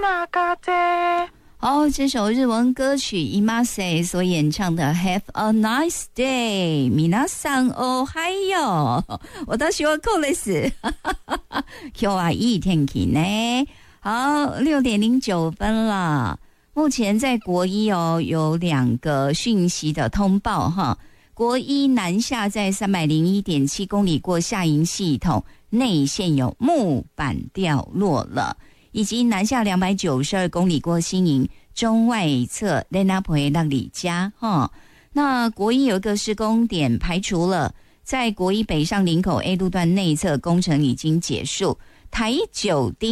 好，这首日文歌曲 Imase 所演唱的 Have a nice day 皆さんおはよう私はこうです今日はいい天気ね。好，6:09了。目前在国一有2个讯息的通报哈。国一南下在301.7公里过下营系统内线有木板掉落了，以及南下292公里过新营中外侧雷纳普黑让里加哈。那国一有一个施工点排除了，在国一北上林口 A 路段内侧工程已经结束，台九丁